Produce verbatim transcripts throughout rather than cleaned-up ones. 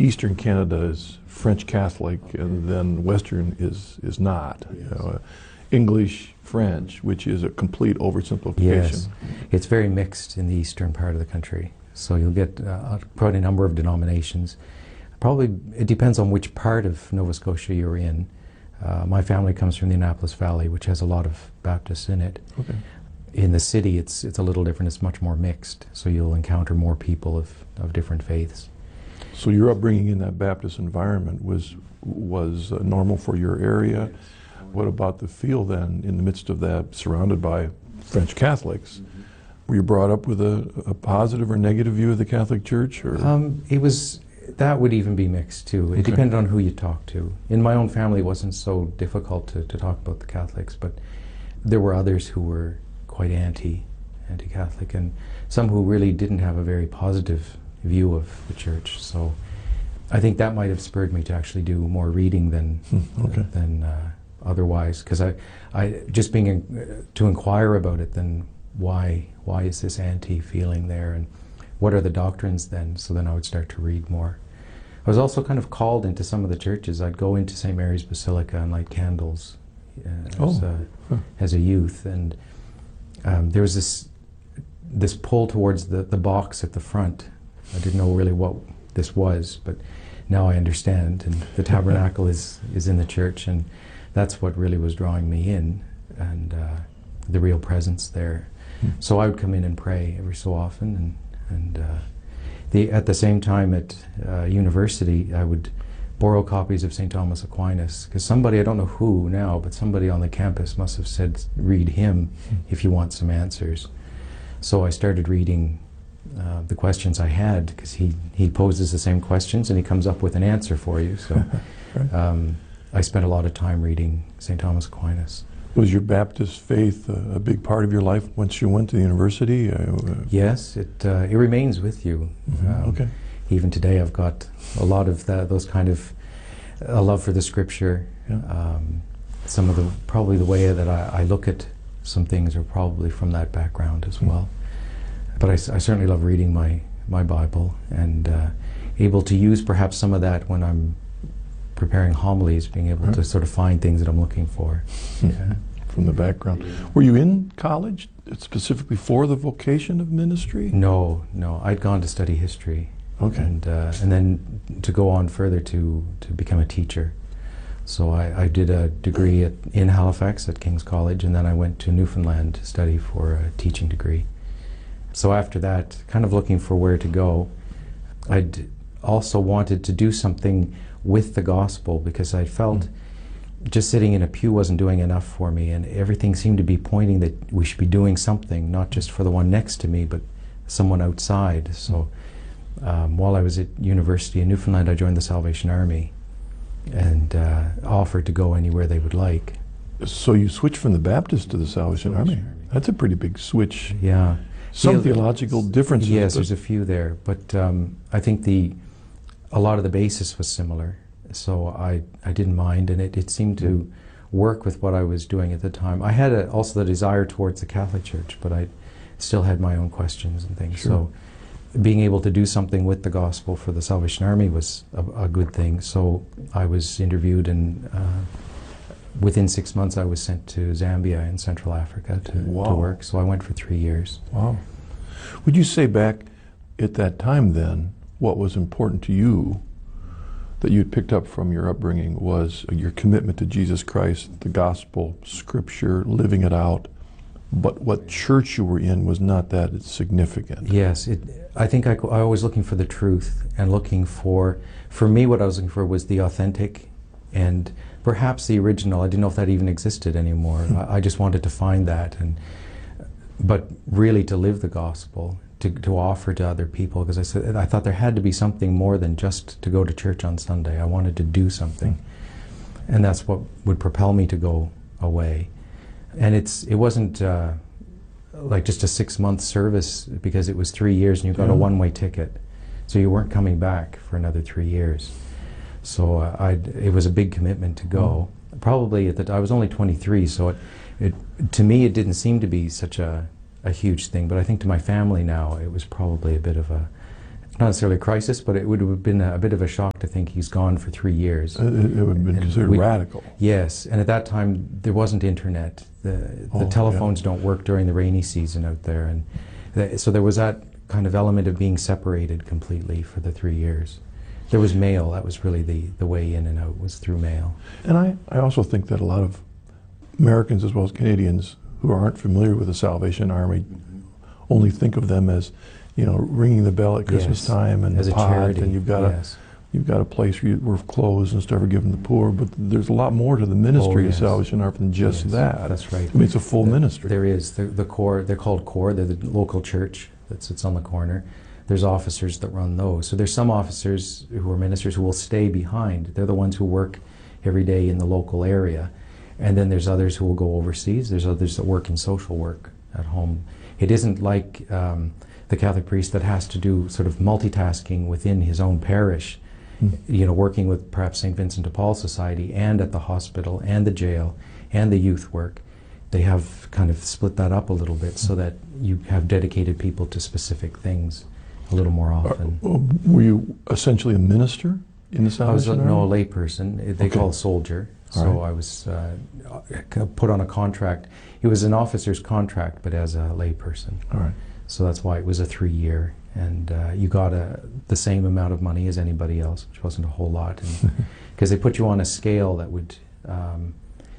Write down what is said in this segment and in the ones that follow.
Eastern Canada is French Catholic, and then Western is is not. You know, uh, English, French, which is a complete oversimplification. Yes, it's very mixed in the eastern part of the country. So you'll get uh, quite a number of denominations. Probably it depends on which part of Nova Scotia you're in. Uh, my family comes from the Annapolis Valley, which has a lot of Baptists in it. Okay. In the city, it's it's a little different. It's much more mixed. So you'll encounter more people of, of different faiths. So your upbringing in that Baptist environment was was uh, normal for your area. What about the feel then, in the midst of that, surrounded by French Catholics? Were you brought up with a, a positive or negative view of the Catholic Church? Or? Um, it was, that would even be mixed too. It Okay. depended on who you talked to. In my own family, it wasn't so difficult to, to talk about the Catholics, but there were others who were quite anti, anti-Catholic, and some who really didn't have a very positive view of the Church. So I think that might have spurred me to actually do more reading than okay. than uh, otherwise, because I, I just being in, uh, to inquire about it. Then why why is this anti-feeling there, and what are the doctrines then? So then I would start to read more. I was also kind of called into some of the churches. I'd go into Saint Mary's Basilica and light candles uh, as, oh. a, huh. as a youth, and um, there was this this pull towards the the box at the front. I didn't know really what this was, but now I understand. And the tabernacle is is in the church, and that's what really was drawing me in, and uh, the real presence there. Hmm. So I would come in and pray every so often, and and uh, the at the same time at uh, university I would borrow copies of Saint Thomas Aquinas, because somebody, I don't know who now, but somebody on the campus must have said, read him Hmm. if you want some answers. So I started reading Uh, the questions I had, because he, he poses the same questions and he comes up with an answer for you. So Right. um, I spent a lot of time reading Saint Thomas Aquinas. Was your Baptist faith a, a big part of your life once you went to the university? Uh, Yes, it uh, it remains with you. mhm, Um, okay. Even today I've got a lot of that, those kind of, a love for the scripture. Yeah. Um, some of the, probably the way that I, I look at some things are probably from that background as Mm. well. But I, I certainly love reading my, my Bible, and uh, able to use perhaps some of that when I'm preparing homilies, being able Right. to sort of find things that I'm looking for. Yeah. From the background. Were you in college specifically for the vocation of ministry? No, no. I'd gone to study history, Okay. and uh, and then to go on further to, to become a teacher. So I, I did a degree at, in Halifax at King's College, and then I went to Newfoundland to study for a teaching degree. So after that, kind of looking for where to go, I'd also wanted to do something with the gospel, because I felt Mm. just sitting in a pew wasn't doing enough for me, and everything seemed to be pointing that we should be doing something, not just for the one next to me, but someone outside. So um, while I was at university in Newfoundland, I joined the Salvation Army and uh, offered to go anywhere they would like. So you switched from the Baptist to the Salvation Army. Salvation Army. That's a pretty big switch. Yeah. Some Yeah, theological differences. Yes, but- there's a few there, but um, I think the a lot of the basis was similar, so I I didn't mind, and it, it seemed to work with what I was doing at the time. I had a, also the desire towards the Catholic Church, but I still had my own questions and things. Sure. So being able to do something with the gospel for the Salvation Army was a, a good thing. So I was interviewed, and uh, within six months I was sent to Zambia in Central Africa to, Wow. to work. So I went for three years. Wow. Would you say back at that time then, what was important to you that you'd picked up from your upbringing was your commitment to Jesus Christ, the gospel, scripture, living it out, but what church you were in was not that significant? Yes, it, I think I, I was looking for the truth, and looking for, for me what I was looking for was the authentic and perhaps the original. I didn't know if that even existed anymore. I, I just wanted to find that, and but really to live the gospel, to, to offer to other people, because I said I thought there had to be something more than just to go to church on Sunday. I wanted to do something, and that's what would propel me to go away. And it's it wasn't uh, like just a six-month service, because it was three years and you got Yeah. a one-way ticket, so you weren't coming back for another three years. So uh, I'd, it was a big commitment to go. Mm. Probably at the I was only twenty-three, so it, it to me it didn't seem to be such a a huge thing. But I think to my family now, it was probably a bit of a not necessarily a crisis, but it would have been a, a bit of a shock to think he's gone for three years. It, it would have been And considered we- radical. Yes, and at that time there wasn't internet. The, the Oh, telephones yeah. don't work during the rainy season out there, and th- so there was that kind of element of being separated completely for the three years. There was mail. That was really the, the way in and out, was through mail. And I, I also think that a lot of Americans as well as Canadians who aren't familiar with the Salvation Army only think of them as, you know, ringing the bell at Christmas Yes, time and as the a pot, charity. and you've got yes. a you've got a place where, you, where clothes and stuff are given to the poor. But there's a lot more to the ministry Oh, yes. of Salvation Army than just Yes, that. that's right. I mean, it's a full The- ministry. There is. The, the core, they're called core. They're the local church that sits on the corner. There's officers that run those. So there's some officers who are ministers who will stay behind. They're the ones who work every day in the local area. And then there's others who will go overseas. There's others that work in social work at home. It isn't like um, the Catholic priest that has to do sort of multitasking within his own parish, Mm. you know, working with perhaps Saint Vincent de Paul Society and at the hospital and the jail and the youth work. They have kind of split that up a little bit so that you have dedicated people to specific things a little more often. Uh, were you essentially a minister in the I was Salvation a, Army? no, a layperson. They Okay. call a soldier. All So right. I was uh, put on a contract. It was an officer's contract, but as a layperson. All right. So that's why it was a three-year, and uh, you got a, the same amount of money as anybody else, which wasn't a whole lot, because they put you on a scale that would, um,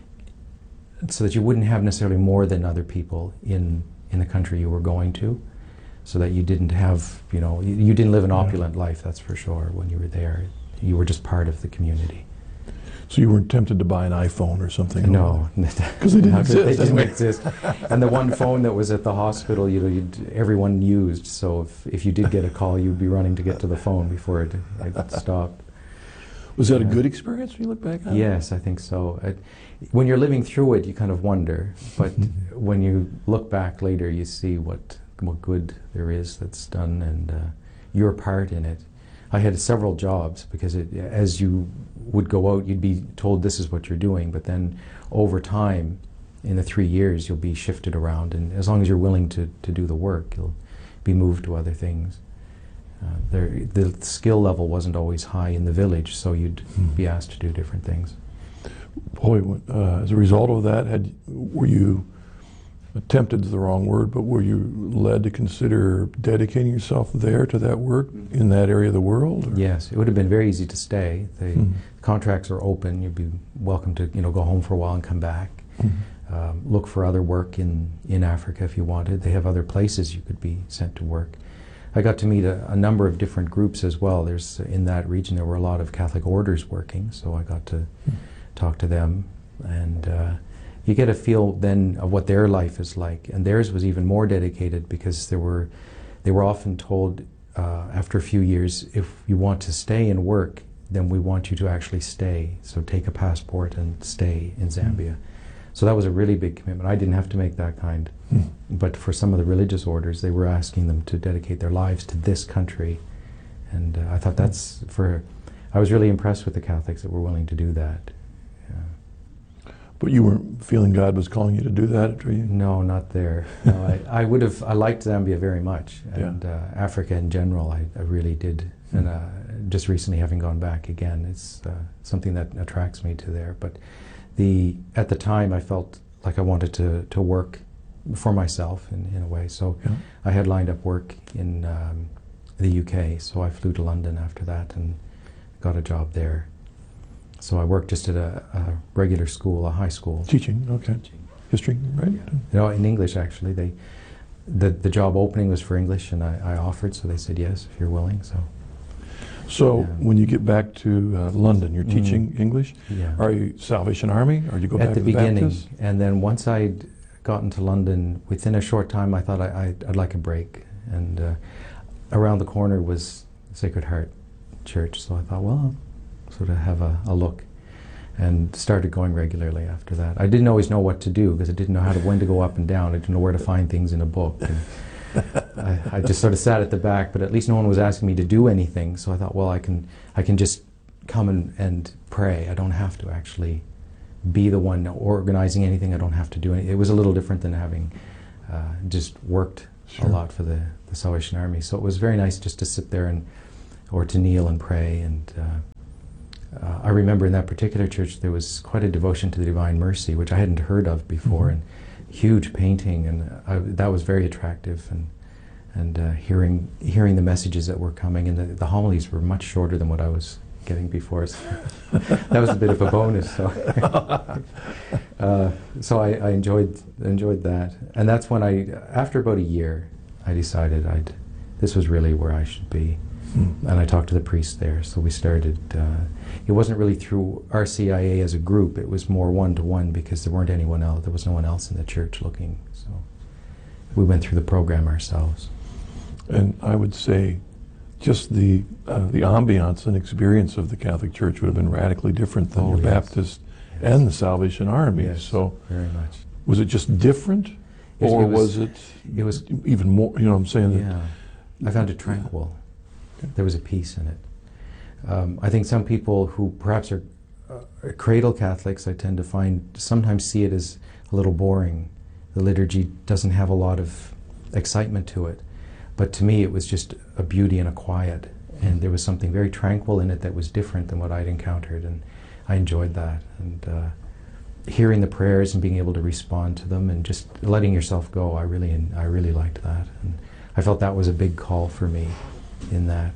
so that you wouldn't have necessarily more than other people in in the country you were going to, so that you didn't have, you know, you, you didn't live an Yeah. opulent life. That's for sure. When you were there, you were just part of the community. So you weren't tempted to buy an iPhone or something? No, Because they didn't No, exist. They didn't anyway. exist. And the one phone that was at the hospital, you know, you'd, everyone used. So if, if you did get a call, you'd be running to get to the phone before it, it stopped. Was that a Yeah. good experience when you look back on it? Yes, I think so. It, when you're living through it, you kind of wonder. But when you look back later, you see what what good there is that's done, and uh, your part in it. I had several jobs because it, as you would go out, you'd be told this is what you're doing, but then over time, in the three years, you'll be shifted around, and as long as you're willing to, to do the work, you'll be moved to other things. Uh, there, the skill level wasn't always high in the village, so you'd Hmm. be asked to do different things. Boy, uh, as a result of that, had were you tempted is the wrong word, but were you led to consider dedicating yourself there to that work in that area of the world? or- Yes, it would have been very easy to stay. The Mhm. contracts are open. You'd be welcome to, you know, go home for a while and come back. Mhm. Um, look for other work in, in Africa if you wanted. They have other places you could be sent to work. I got to meet a, a number of different groups as well. There's in that region there were a lot of Catholic orders working, so I got to talk to them, and uh, you get a feel then of what their life is like. And theirs was even more dedicated because there were, they were often told uh, after a few years, if you want to stay and work, then we want you to actually stay. So take a passport and stay in Zambia. So that was a really big commitment. I didn't have to make that kind. Mm. But for some of the religious orders, they were asking them to dedicate their lives to this country. And uh, I thought that's for, I was really impressed with the Catholics that were willing to do that. Yeah. But you weren't feeling God was calling you to do that, were you? No, not there. No, I, I would have, I liked Zambia very much. And uh, Africa in general, I, I really did. And uh, just recently having gone back again, it's uh, something that attracts me to there. But the, at the time I felt like I wanted to, to work for myself in, in a way. So Yeah. I had lined up work in um, the U K, so I flew to London after that and got a job there. So I worked just at a, a regular school, a high school. Teaching, okay. History, right? You know, in English actually. They, the, the job opening was for English, and I, I offered, so they said yes, if you're willing. So So Yeah. when you get back to uh, London, you're Mhm. teaching English. yeah. Are you Salvation Army, or do you go At back the to the beginning, Baptist? and then once I'd gotten to London, within a short time, I thought I, I'd, I'd like a break. And uh, around the corner was Sacred Heart Church, so I thought, well, I'll sort of have a, a look, and started going regularly after that. I didn't always know what to do because I didn't know how to when to go up and down. I didn't know where to find things in a book. And I, I just sort of sat at the back, but at least no one was asking me to do anything. So I thought, well, I can I can just come and, and pray. I don't have to actually be the one organizing anything. I don't have to do anything. It was a little different than having uh, just worked Sure. a lot for the, the Salvation Army. So it was very nice just to sit there and, or to kneel and pray. And uh, uh, I remember in that particular church there was quite a devotion to the Divine Mercy, which I hadn't heard of before, Mm-hmm. and huge painting, and I, that was very attractive. And and uh, hearing hearing the messages that were coming, and the, the homilies were much shorter than what I was getting before. So that was a bit of a bonus. So, uh, so I, I enjoyed enjoyed that, and that's when I, after about a year, I decided I'd this was really where I should be, Hmm. and I talked to the priest there. So we started. Uh, it wasn't really through R C I A as a group. It was more one to one because there weren't anyone else. There was no one else in the church looking. So we went through the program ourselves. And I would say just the uh, the ambiance and experience of the Catholic Church would have been radically different than Oh, your yes. Baptist Yes. and the Salvation Army. Yes, So very much. was it just different, It- or it was, was- it, it was- even more? You know what I'm saying? That Yeah, I found it tranquil. Okay. There was a peace in it. Um, I think some people who perhaps are uh, cradle Catholics, I tend to find, sometimes see it as a little boring. The liturgy doesn't have a lot of excitement to it. But to me, it was just a beauty and a quiet. And there was something very tranquil in it that was different than what I'd encountered. And I enjoyed that. And uh, hearing the prayers and being able to respond to them and just letting yourself go, I really, I really liked that. And I felt that was a big call for me in that.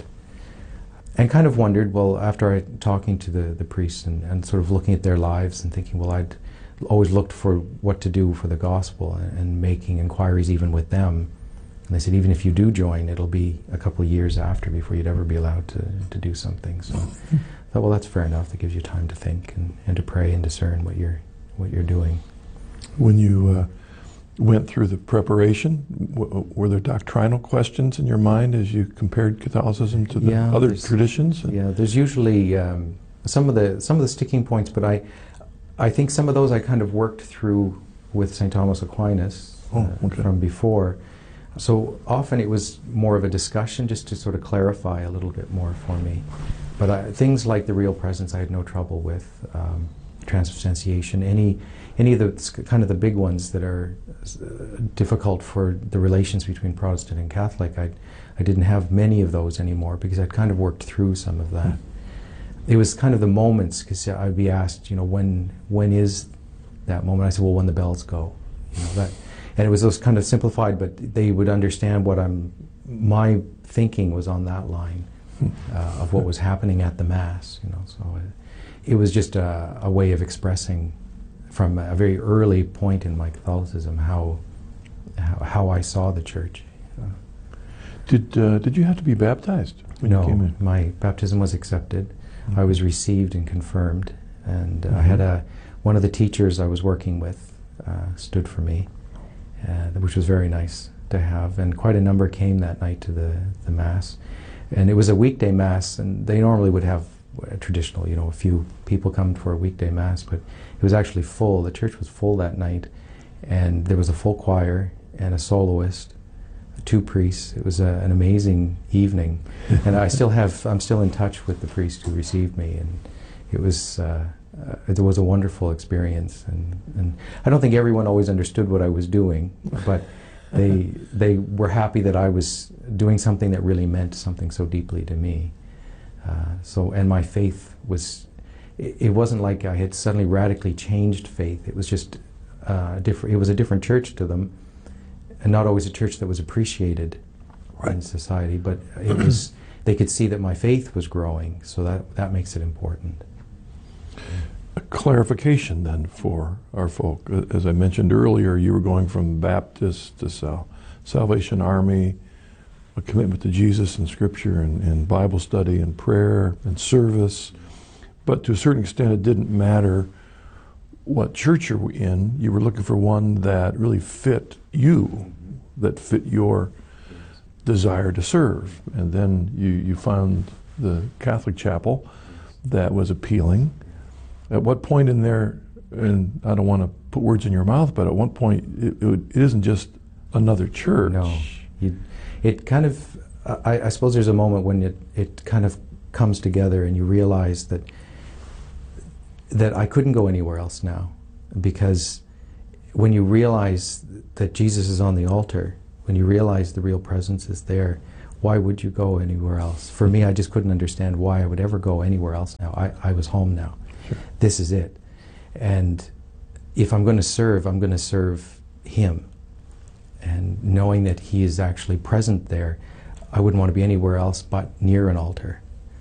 And kind of wondered, well, after I talking to the, the priests and, and sort of looking at their lives and thinking, well, I'd always looked for what to do for the gospel and, and making inquiries even with them. And they said, even if you do join, it'll be a couple of years after before you'd ever be allowed to, to do something. So I thought, well, that's fair enough. That gives you time to think and, and to pray and discern what you're, what you're doing. when you uh, went through the preparation, w were there doctrinal questions in your mind as you compared Catholicism to the Yeah, other there's- traditions? Yeah, there's usually um, some of the some of the sticking points, but I I think some of those I kind of worked through with Saint Thomas Aquinas Oh, uh, okay. from before. So often it was more of a discussion just to sort of clarify a little bit more for me. But I, things like the real presence I had no trouble with, um, transubstantiation, any any of the s- kind of the big ones that are uh, difficult for the relations between Protestant and Catholic. I I didn't have many of those anymore because I'd kind of worked through some of that. It was kind of the moments, because I'd be asked, you know, when when is that moment? I said, well, when the bells go. You know, that, and it was those kind of simplified, but they would understand what I'm. My thinking was on that line uh, of what was happening at the Mass. You know, so it, it was just a, a way of expressing from a very early point in my Catholicism how how, how I saw the Church. Uh, Did uh, did you have to be baptized when no, you came in? my baptism was accepted. Mhm. I was received and confirmed, and uh, I Mhm. had a one of the teachers I was working with uh, stood for me, uh, which was very nice to have. And quite a number came that night to the the Mass, and it was a weekday Mass, and they normally would have a traditional, you know, a few people come for a weekday Mass, but it was actually full. The church was full that night, and there was a full choir and a soloist, two priests. It was a, an amazing evening, and I still have. I'm still in touch with the priest who received me, and it was. Uh, uh, it was a wonderful experience, and, and I don't think everyone always understood what I was doing, but they they were happy that I was doing something that really meant something so deeply to me. Uh, so, and my faith was. It, it wasn't like I had suddenly radically changed faith. It was just uh, different. It was a different church to them. And not always a church that was appreciated Right. in society, but it was. They could see that my faith was growing, so that that makes it important. A clarification then for our folk. Uh, As I mentioned earlier, you were going from Baptist to Sal Salvation Army, a commitment to Jesus and Scripture and, and Bible study and prayer and service. But to a certain extent, it didn't matter what church you were in. You were looking for one that really fit you, that fit your desire to serve. And then you, you found the Catholic chapel that was appealing. At what point in there, and I don't want to put words in your mouth, but at one point it, it, would- it isn't just another church. No, you, it kind of. I, I suppose there's a moment when it it kind of comes together, and you realize that that I couldn't go anywhere else now, because when you realize that Jesus is on the altar when you realize the real presence is there, why would you go anywhere else? For me, I just couldn't understand why I would ever go anywhere else now. I, I was home now. Sure. This is it. And if I'm going to serve, I'm going to serve Him. And knowing that He is actually present there, I wouldn't want to be anywhere else but near an altar.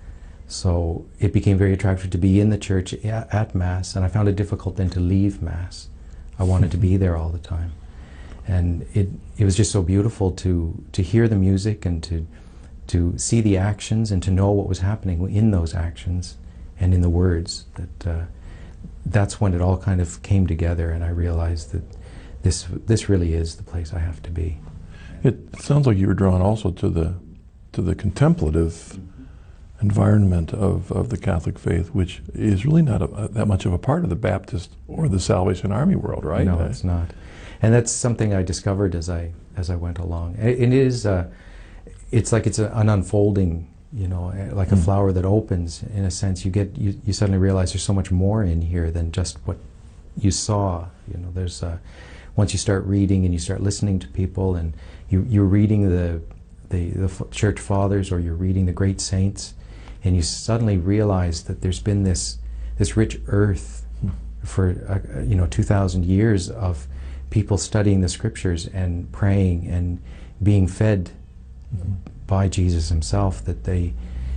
So it became very attractive to be in the church at, at Mass, and I found it difficult then to leave Mass. I wanted to be there all the time. And it, it was just so beautiful to, to hear the music and to, to see the actions and to know what was happening in those actions and in the words. That uh, that's when it all kind of came together, and I realized that this, this really is the place I have to be. It sounds like you were drawn also to the, to the contemplative environment of, of the Catholic faith, which is really not a, that much of a part of the Baptist or the Salvation Army world, right? No, it's not. And that's something I discovered as I as I went along. It, it is, uh, it's like it's a, an unfolding, you know, like a mm. flower that opens. In a sense, you get you, you suddenly realize there's so much more in here than just what you saw. You know, there's uh, once you start reading and you start listening to people, and you you're reading the the, the church fathers, or you're reading the great saints, and you suddenly realize that there's been this this rich earth for uh, you know two thousand years of people studying the scriptures and praying and being fed mm-hmm. by Jesus Himself. That they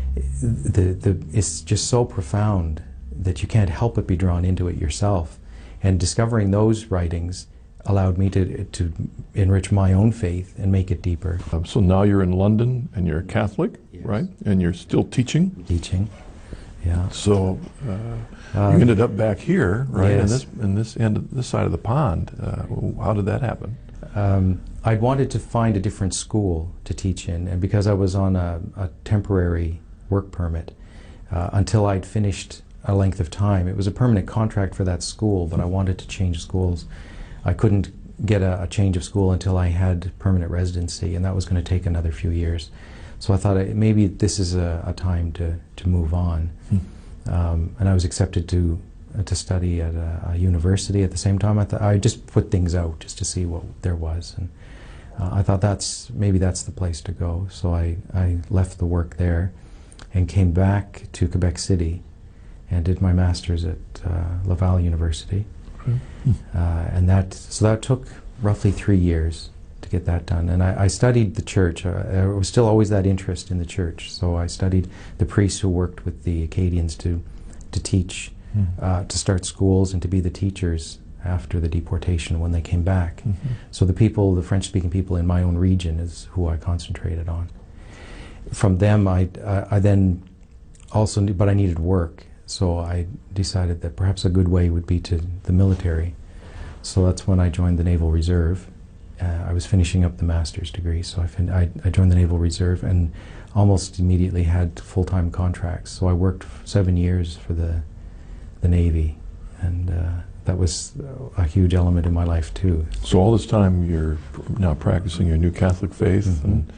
the the it's just so profound that you can't help but be drawn into it yourself. And discovering those writings allowed me to to enrich my own faith and make it deeper. Um, so now you're in London and you're a Catholic, yes. right? And you're still teaching? Teaching, yeah. So uh, um, you ended up back here, right? Yes. In this, in this end, this side of the pond. Uh, how did that happen? Um, I wanted to find a different school to teach in, and because I was on a, a temporary work permit uh, until I'd finished a length of time. It was a permanent contract for that school, but I wanted to change schools. I couldn't get a, a change of school until I had permanent residency, and that was going to take another few years. So I thought uh, maybe this is a, a time to, to move on. Hmm. Um, and I was accepted to uh, to study at a, a university at the same time. I, th I just put things out just to see what there was, and uh, I thought that's maybe that's the place to go. So I, I left the work there and came back to Quebec City and did my master's at uh, Laval University. Mm-hmm. uh, and that so that took roughly three years to get that done. And I, I studied the church. Uh, there was still always that interest in the church. So I studied the priests who worked with the Acadians to to teach, mm-hmm. uh, to start schools, and to be the teachers after the deportation when they came back. Mm-hmm. So the people, the French-speaking people in my own region, is who I concentrated on. From them, I I, I then also knew, but I needed work. So I decided that perhaps a good way would be to the military. So that's when I joined the Naval Reserve. Uh, I was finishing up the master's degree, so I, fin I, I joined the Naval Reserve and almost immediately had full-time contracts. So I worked seven years for the, the Navy, and uh, that was a huge element in my life too. So all this time you're now practicing your new Catholic faith, mm-hmm. and,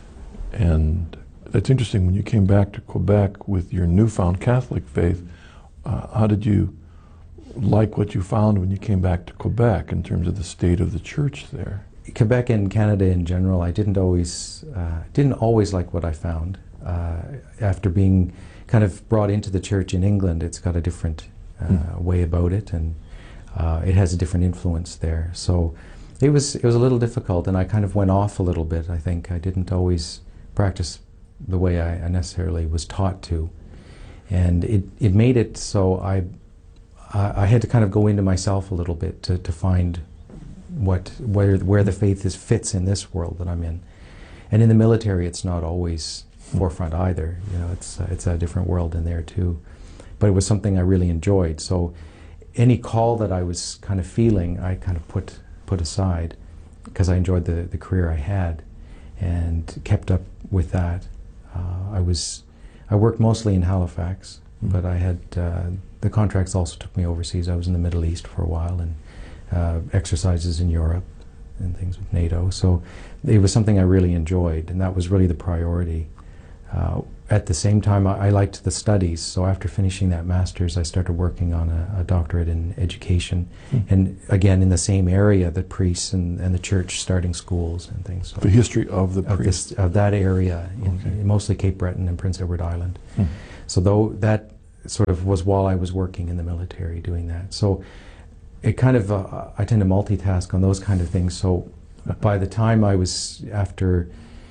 and it's interesting, when you came back to Quebec with your newfound Catholic faith, uh, how did you like what you found when you came back to Quebec in terms of the state of the church there? Quebec and Canada in general, I didn't always uh, didn't always like what I found. Uh, after being kind of brought into the church in England, it's got a different uh, mm. way about it, and uh, it has a different influence there. So it was it was a little difficult, and I kind of went off a little bit. I think I didn't always practice the way I necessarily was taught to, and it it made it so I I, I had to kind of go into myself a little bit to to find what where where the faith is fits in this world that I'm in. And in the military, it's not always forefront either. You know, it's uh, it's a different world in there too. But it was something I really enjoyed. So any call that I was kind of feeling, I kind of put put aside, because I enjoyed the the career I had and kept up with that. Uh, I was, I worked mostly in Halifax, mm-hmm. but I had, uh, the contracts also took me overseas. I was in the Middle East for a while, and uh, exercises in Europe and things with NATO. So it was something I really enjoyed, and that was really the priority. uh, at the same time, I, I liked the studies. So after finishing that master's, I started working on a, a doctorate in education, Hmm. and again in the same area, the priests and, and the church starting schools and things. So The history of the of, priest. this, of that area, in, Okay. in mostly Cape Breton and Prince Edward Island. Hmm. So though that sort of was while I was working in the military doing that. So it kind of, uh, I tend to multitask on those kind of things. So by the time I was, after,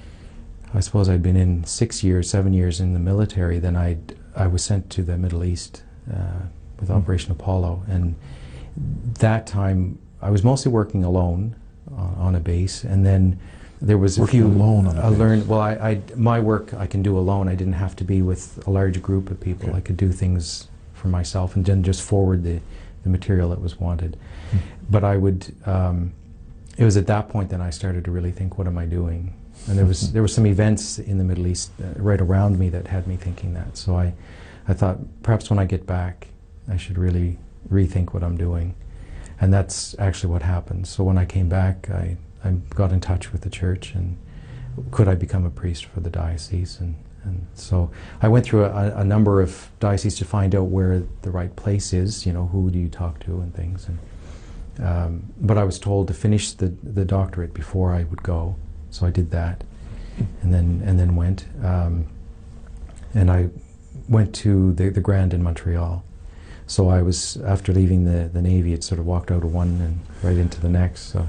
I suppose I'd been in six years, seven years in the military, then I'd, I was sent to the Middle East uh, with Hmm. Operation Apollo. And that time I was mostly working alone on, on a base, and then there was Working a few alone on a I base. learned. Well, I, I my work I can do alone. I didn't have to be with a large group of people. Okay. I could do things for myself and then just forward the, the material that was wanted. Hmm. But I would. Um, it was at that point that I started to really think, what am I doing? And there was there were some events in the Middle East uh, right around me that had me thinking that. So I, I thought perhaps when I get back, I should really rethink what I'm doing. And that's actually what happened. So when I came back, I, I got in touch with the church, and could I become a priest for the diocese? And, and so I went through a, a number of dioceses to find out where the right place is, you know, who do you talk to and things. And, um, but I was told to finish the, the doctorate before I would go. So I did that, and then, and then went. Um, and I went to the, the Grand in Montreal. So I was, after leaving the, the Navy, it sort of walked out of one and right into the next. So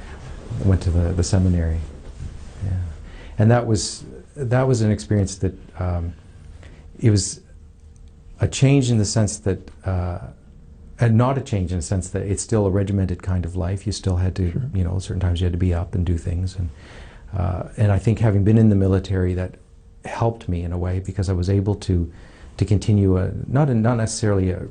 I went to the, the seminary. Yeah. And that was, that was an experience that, um, it was a change in the sense that, uh, and not a change in the sense that it's still a regimented kind of life. You still had to, Sure. you know, certain times you had to be up and do things. And, uh, and I think having been in the military, that helped me in a way, because I was able to to continue a, not a, not necessarily a,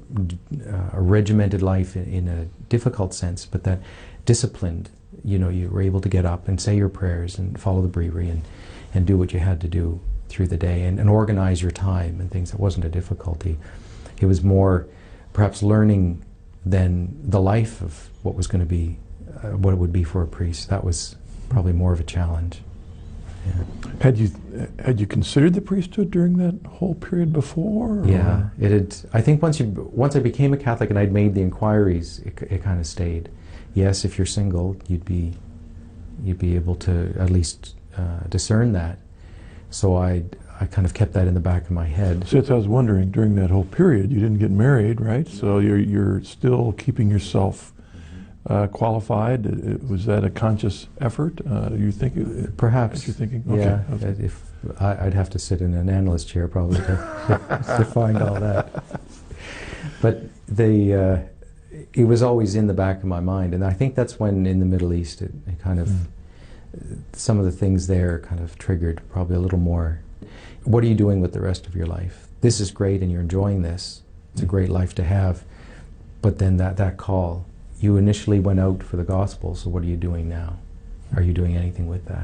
a regimented life in, in a difficult sense, but that disciplined, you know, you were able to get up and say your prayers and follow the breviary and, and do what you had to do through the day, and, and organize your time and things. That wasn't a difficulty. It was more perhaps learning than the life of what was going to be, uh, what it would be for a priest. That was probably more of a challenge. Yeah. Had you had you considered the priesthood during that whole period before? Or? Yeah, it had. I think once you once I became a Catholic and I'd made the inquiries, it, it kind of stayed. Yes, if you're single, you'd be you'd be able to at least uh, discern that. So I I kind of kept that in the back of my head. So that's what I was wondering. During that whole period, you didn't get married, right? So you're you're still keeping yourself uh, qualified. Uh, Was that a conscious effort? Uh, you think? It, Perhaps. You're thinking. Okay. Yeah. Okay. If I, I'd have to sit in an analyst chair probably to, to find all that. But the uh, it was always in the back of my mind, and I think that's when in the Middle East it, it kind of Mm. some of the things there kind of triggered probably a little more. What are you doing with the rest of your life? This is great, and you're enjoying this. It's a great life to have. But then that that call, you initially went out for the gospel. So what are you doing now? Are you doing anything with that?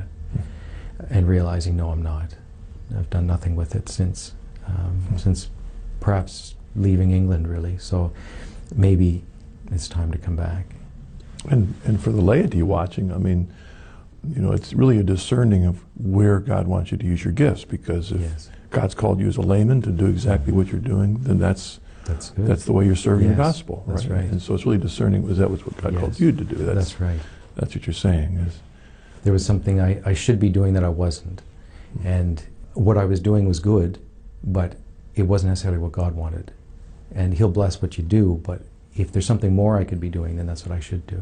And realizing, no, I'm not. I've done nothing with it since, um, Mm. since perhaps leaving England, really. So maybe it's time to come back. And and for the laity watching, I mean, you know, it's really a discerning of where God wants you to use your gifts. Because if Yes, God's called you as a layman to do exactly what you're doing, then that's that's good. that's the way you're serving Yes, the gospel. that's right. And so it's really discerning. Was that was what God Yes. called you to do? That's that's right. that's what you're saying. Is There was something I, I should be doing that I wasn't. And what I was doing was good, but it wasn't necessarily what God wanted. And He'll bless what you do, but if there's something more I could be doing, then that's what I should do.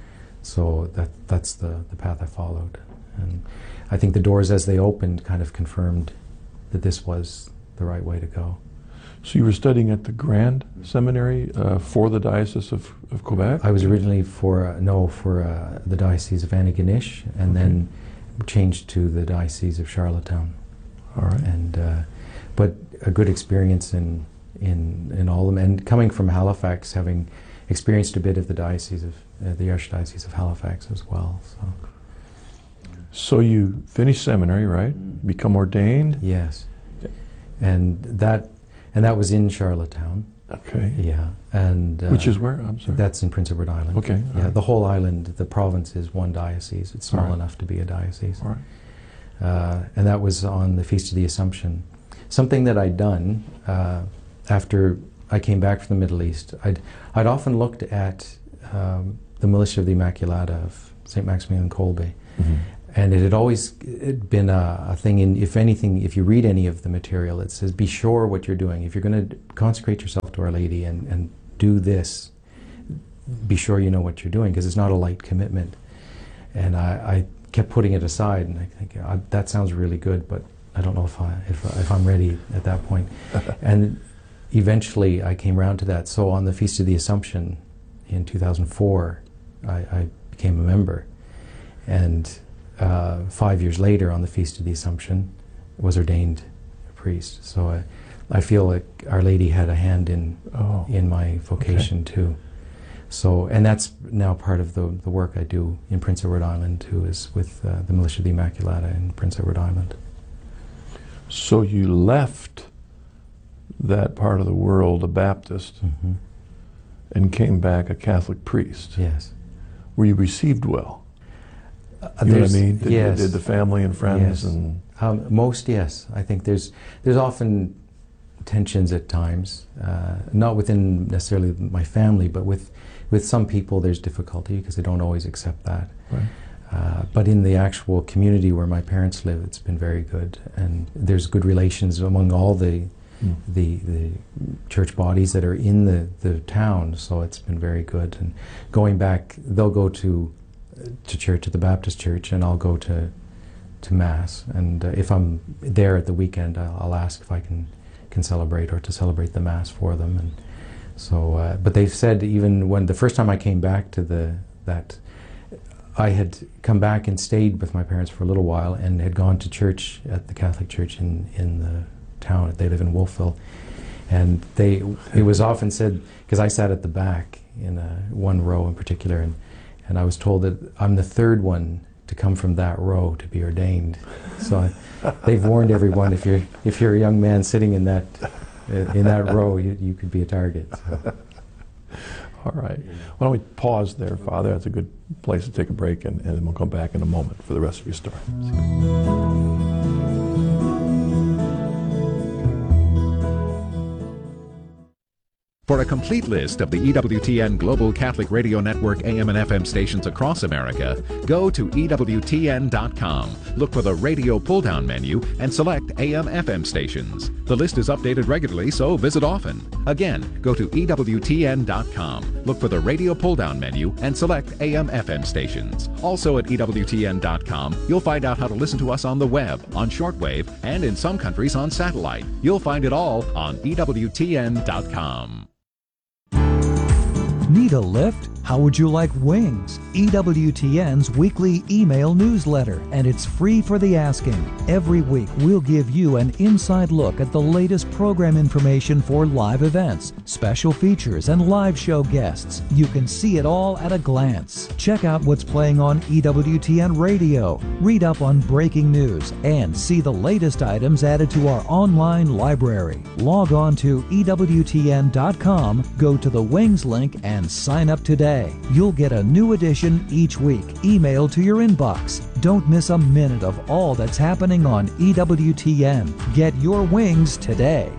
So that that's the, the path I followed. And I think the doors as they opened kind of confirmed that this was the right way to go. so you were studying at the Grand Seminary uh, for the Diocese of, of Quebec? I was originally for, uh, no, for uh, the Diocese of Antigonish, and Okay. then changed to the Diocese of Charlottetown. All right. And uh, but a good experience in in in all of them, and coming from Halifax, having experienced a bit of the diocese of uh, the Archdiocese of Halifax as well. So So you finished seminary, right? Become ordained. yes, and that and that was in Charlottetown. Okay. Yeah, and uh, Which is where? I'm sorry. that's in Prince Edward Island. Okay. all Yeah, right. the whole island, the province is one diocese. It's small All right. enough to be a diocese. All right. uh, and that was on the Feast of the Assumption. Something that I'd done uh, after I came back from the Middle East, I'd, I'd often looked at um, the Militia of the Immaculata of Saint Maximilian Kolbe. Mm-hmm. And it had always it been a, a thing in, if anything, if you read any of the material, it says, be sure what you're doing. If you're going to consecrate yourself to Our Lady and, and do this, be sure you know what you're doing, because it's not a light commitment. And I, I kept putting it aside, and I think, uh, that sounds really good, but I don't know if, I, if, if I'm ready at that point. And eventually I came around to that. So on the Feast of the Assumption in two thousand four, I, I became a member. And Uh, five years later, on the Feast of the Assumption, was ordained a priest. So I, I feel like Our Lady had a hand in oh, in my vocation okay. too. So, and that's now part of the the work I do in Prince Edward Island too, is with uh, the Militia of the Immaculata in Prince Edward Island. So you left that part of the world a Baptist, mm-hmm. and came back a Catholic priest. Yes. Were you received well? Uh, you know what I mean? Did, yes. did the family and friends yes. and um, most, yes. I think there's there's often tensions at times, uh, not within necessarily my family, but with with some people there's difficulty because they don't always accept that. Right. Uh, but in the actual community where my parents live, it's been very good, and there's good relations among all the mm. the, the church bodies that are in the, the town. So it's been very good. And going back, they'll go to to church at the Baptist church, and I'll go to to mass. And uh, if I'm there at the weekend, I'll, I'll ask if I can can celebrate or to celebrate the mass for them. And so, uh, but they've said even when the first time I came back to the that. I had come back and stayed with my parents for a little while and had gone to church at the Catholic church in, in the town. They live in Wolfville. And they, it was often said, because I sat at the back in a, one row in particular, and, and I was told that I'm the third one to come from that row to be ordained. So I, they've warned everyone, if you're, if you're a young man sitting in that, in that row, you, you could be a target. So. All right. Why don't we pause there, Father? That's a good place to take a break, and, and we'll come back in a moment for the rest of your story. For a complete list of the E W T N Global Catholic Radio Network A M and F M stations across America, go to E W T N dot com. Look for the radio pull-down menu and select A M F M stations. The list is updated regularly, so visit often. Again, go to E W T N dot com. Look for the radio pull-down menu and select A M F M stations. Also at E W T N dot com, you'll find out how to listen to us on the web, on shortwave, and in some countries on satellite. You'll find it all on E W T N dot com. Need a lift? How would you like wings? E W T N's weekly email newsletter, and it's free for the asking. Every week we'll give you an inside look at the latest program information for live events, special features, and live show guests. You can see it all at a glance. Check out what's playing on E W T N Radio, read up on breaking news, and see the latest items added to our online library. Log on to E W T N dot com, go to the Wings link, and sign up today. You'll get a new edition each week, emailed to your inbox. Don't miss a minute of all that's happening on E W T N. Get your wings today.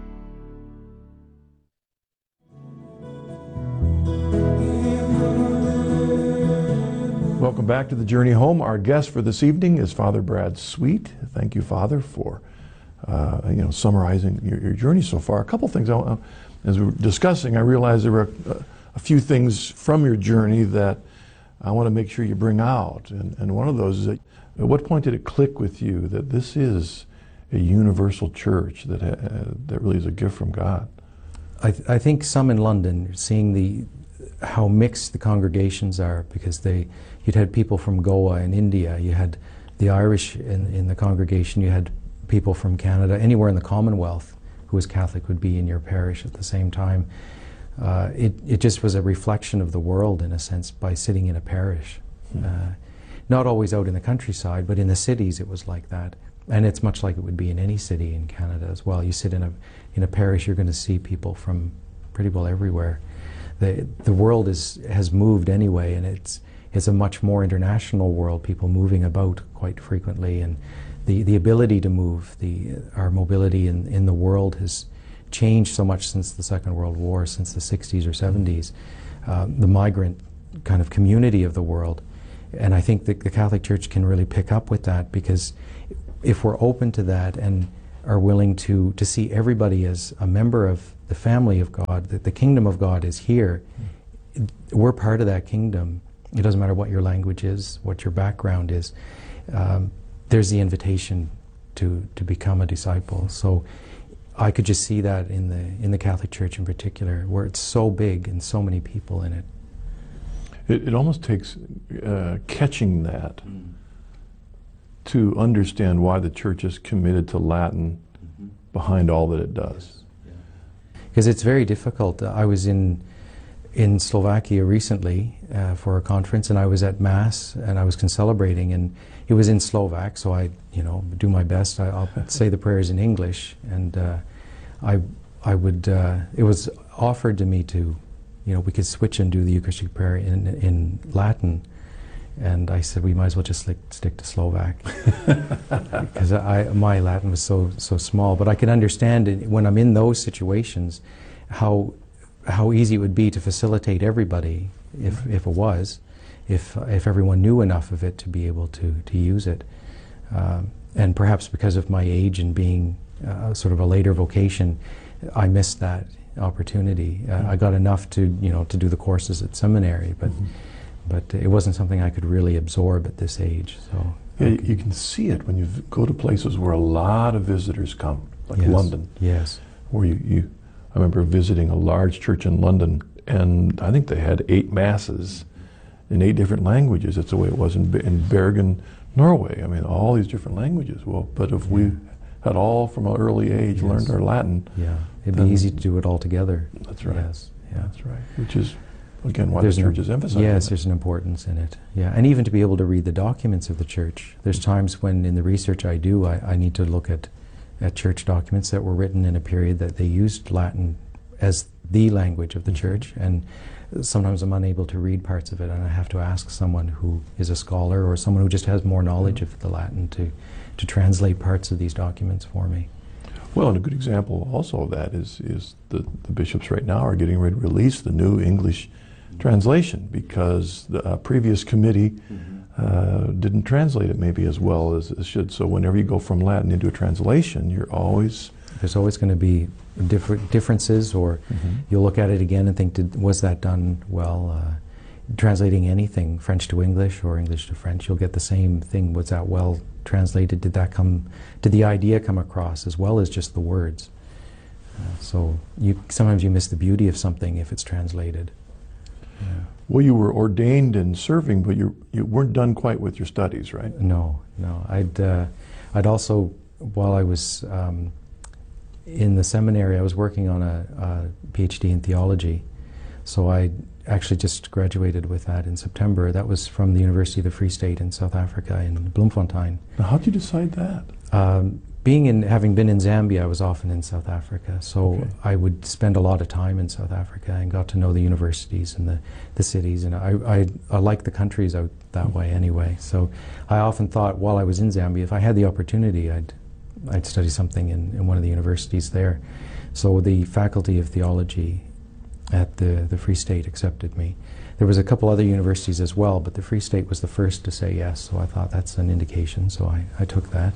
Welcome back to the Journey Home. Our guest for this evening is Father Brad Sweet. Thank you, Father, for uh, you know summarizing your, your journey so far. A couple things, I, as we were discussing, I realized there were uh, a few things from your journey that I want to make sure you bring out. And, and one of those is, that, at what point did it click with you that this is a universal church that, uh, that really is a gift from God? I, th I think some in London, seeing the how mixed the congregations are, because they you'd had people from Goa and India, you had the Irish in, in the congregation, you had people from Canada, anywhere in the Commonwealth who was Catholic would be in your parish at the same time. Uh, it, it just was a reflection of the world, in a sense, by sitting in a parish. Mm. Uh, not always out in the countryside, but in the cities it was like that. And it's much like it would be in any city in Canada as well. You sit in a, in a parish, you're going to see people from pretty well everywhere. The, the world is, has moved anyway, and it's, it's a much more international world, people moving about quite frequently. And the, the ability to move, the, our mobility in, in the world has changed so much since the Second World War, since the sixties or seventies. Uh, the migrant kind of community of the world. And I think that the Catholic Church can really pick up with that, because if we're open to that and are willing to, to see everybody as a member of the family of God, that the kingdom of God is here, mm. we're part of that kingdom. It doesn't matter what your language is, what your background is. Um, there's the invitation to, to become a disciple. So I could just see that in the, in the Catholic Church in particular, where it's so big and so many people in it. It, it almost takes uh, catching that mm. to understand why the Church is committed to Latin mm-hmm. behind all that it does. Because it's very difficult. Uh, I was in in Slovakia recently uh, for a conference, and I was at Mass, and I was concelebrating, and it was in Slovak, so I, you know, do my best. I, I'll say the prayers in English, and uh, I, I would. Uh, it was offered to me to, you know, we could switch and do the Eucharistic prayer in in Latin, and I said we might as well just like stick to Slovak, because I my Latin was so so small. But I can understand it when I'm in those situations, how how easy it would be to facilitate everybody if if it was, if if everyone knew enough of it to be able to to use it, um, and perhaps because of my age and being uh, sort of a later vocation, I missed that opportunity. Uh, mm-hmm. I got enough to you know to do the courses at seminary, but. Mm-hmm. But it wasn't something I could really absorb at this age. So yeah, okay. You can see it when you go to places where a lot of visitors come, like yes. London. Yes. Where you, you, I remember visiting a large church in London, and I think they had eight masses in eight different languages. That's the way it was in, in Bergen, Norway. I mean, all these different languages. Well, but if we had all from an early age yes. learned our Latin, yeah, it'd be easy to do it all together. That's right. Yes. Yeah. That's right. Which is. Again, why there's the Church an, is emphasizing Yes, it. There's an importance in it. Yeah, and even to be able to read the documents of the Church. There's times when in the research I do, I, I need to look at, at Church documents that were written in a period that they used Latin as the language of the mm-hmm. Church, and sometimes I'm unable to read parts of it, and I have to ask someone who is a scholar or someone who just has more knowledge mm-hmm. of the Latin to, to translate parts of these documents for me. Well, and a good example also of that is, is the, the bishops right now are getting ready to release the new English translation, because the uh, previous committee mm-hmm. uh, didn't translate it maybe as well as it should. So whenever you go from Latin into a translation, you're always... There's always going to be different differences, or mm-hmm. you'll look at it again and think, did, was that done well? Uh, translating anything, French to English or English to French, you'll get the same thing. Was that well translated? Did that come, did the idea come across as well as just the words? Uh, so you sometimes you miss the beauty of something if it's translated. Yeah. Well, you were ordained and serving, but you you weren't done quite with your studies, right? No, no. I'd uh, I'd also, while I was um, in the seminary, I was working on a, a PhD in theology. So I actually just graduated with that in September. That was from the University of the Free State in South Africa in Bloemfontein. Now, how did you decide that? Um, Being in, having been in Zambia, I was often in South Africa, so okay. I would spend a lot of time in South Africa and got to know the universities and the, the cities, and I, I, I like the countries out that way anyway. So I often thought while I was in Zambia, if I had the opportunity, I'd, I'd study something in, in one of the universities there. So the Faculty of Theology at the, the Free State accepted me. There was a couple other universities as well, but the Free State was the first to say yes, so I thought that's an indication, so I, I took that.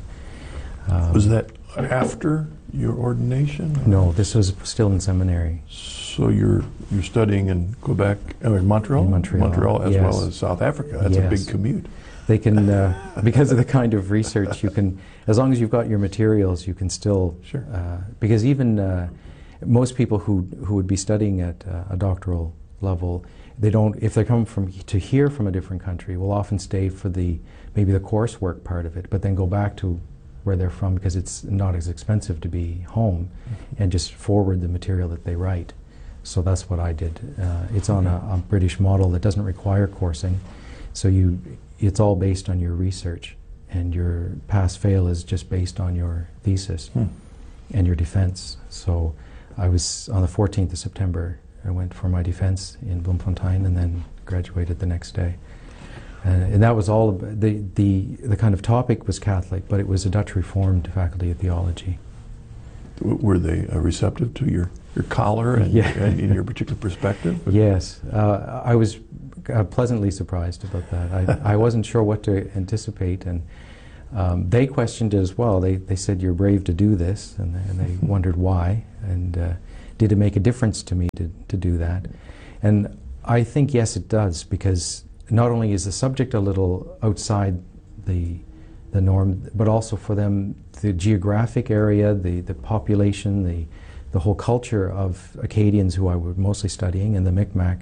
Um, was that after your ordination? No, this was still in seminary. So you're you're studying in Quebec, or in Montreal? In Montreal, Montreal as yes. well as South Africa. That's yes. a big commute. They can, uh, because of the kind of research, you can, as long as you've got your materials, you can still, sure. uh, because even uh, most people who who would be studying at uh, a doctoral level, they don't, if they come from to here from a different country, will often stay for the maybe the coursework part of it, but then go back to where they're from because it's not as expensive to be home, mm-hmm. and just forward the material that they write. So that's what I did. Uh, it's on a, a British model that doesn't require coursing, so you it's all based on your research, and your pass-fail is just based on your thesis hmm. and your defense. So I was on the fourteenth of September, I went for my defense in Bloemfontein and then graduated the next day. Uh, and that was all, ab- the, the, the kind of topic was Catholic, but it was a Dutch Reformed Faculty of Theology. W- Were they uh, receptive to your, your collar and, Yeah. and in your particular perspective? Yes, uh, I was uh, pleasantly surprised about that. I, I wasn't sure what to anticipate, and um, they questioned it as well. They, they said, "You're brave to do this," and, and they wondered why, and uh, did it make a difference to me to, to do that? And I think, yes, it does, because not only is the subject a little outside the, the norm, but also for them, the geographic area, the, the population, the, the whole culture of Acadians who I was mostly studying, and the Micmac,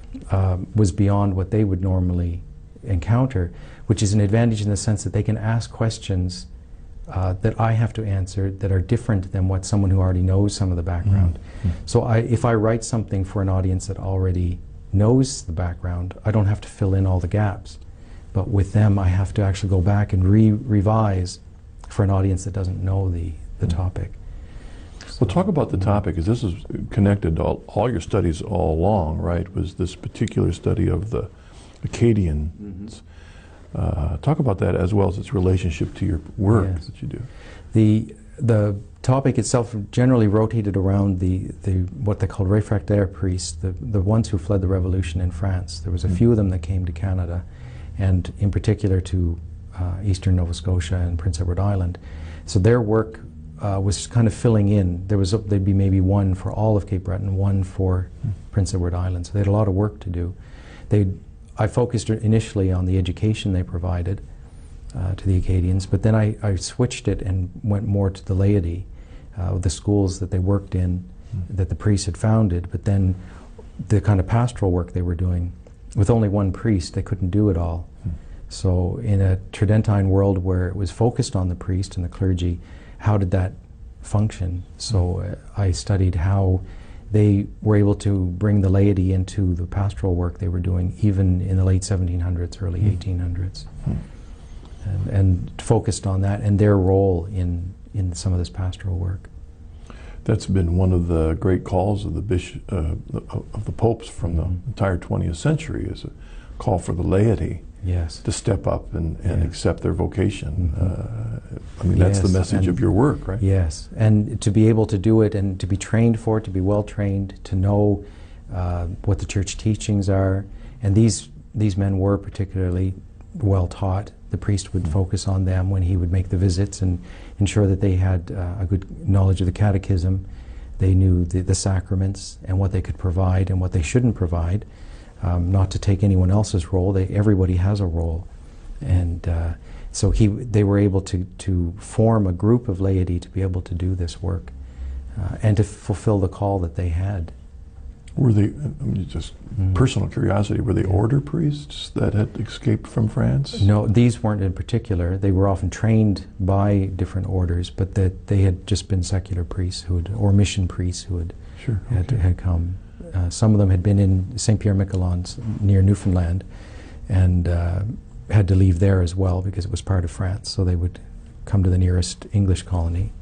um, was beyond what they would normally encounter, which is an advantage in the sense that they can ask questions uh, that I have to answer that are different than what someone who already knows some of the background. Mm-hmm. So I, if I write something for an audience that already knows the background, I don't have to fill in all the gaps. But with them, I have to actually go back and re-revise for an audience that doesn't know the, the Mm-hmm. topic. Well, talk about the topic, because this is connected to all, all your studies all along, right? Was this particular study of the Acadians. Mm-hmm. uh, talk about that as well as its relationship to your work Yes. that you do. The, the topic itself generally rotated around the, the what they called réfractaires priests, the, the ones who fled the revolution in France. There was a Mm-hmm. few of them that came to Canada, and in particular to uh, eastern Nova Scotia and Prince Edward Island. So their work uh, was kind of filling in. There was a, there'd be maybe one for all of Cape Breton, one for Mm-hmm. Prince Edward Island. So they had a lot of work to do. They, I focused initially on the education they provided uh, to the Acadians, but then I, I switched it and went more to the laity, uh, the schools that they worked in, Mm-hmm. that the priests had founded, but then the kind of pastoral work they were doing. With only one priest, they couldn't do it all. Mm-hmm. So in a Tridentine world where it was focused on the priest and the clergy, how did that function? So uh, I studied how they were able to bring the laity into the pastoral work they were doing, even in the late seventeen hundreds, early Mm. eighteen hundreds, Mm. and, and focused on that and their role in, in some of this pastoral work. That's been one of the great calls of the bishop, uh, of the popes from the Mhm. entire twentieth century, is a call for the laity Yes. to step up and, and Yes. accept their vocation. Mhm. Uh, I mean, that's the Yes, message and- of your work, right? Yes, and to be able to do it and to be trained for it, to be well trained, to know uh, what the church teachings are, and these these men were particularly well taught. The priest would focus on them when he would make the visits and ensure that they had uh, a good knowledge of the catechism. They knew the, the sacraments and what they could provide and what they shouldn't provide. Um, not to take anyone else's role. They, everybody has a role, and uh, so he, they were able to to form a group of laity to be able to do this work uh, and to fulfill the call that they had. Were they, I mean, just Mm. personal curiosity, were they Yeah. order priests that had escaped from France? No, these weren't in particular. They were often trained by different orders, but that they had just been secular priests who had, or mission priests who had Sure. had, Okay. had come. Uh, some of them had been in Saint Pierre-Miquelon near Newfoundland, and uh, had to leave there as well because it was part of France. So they would come to the nearest English colony.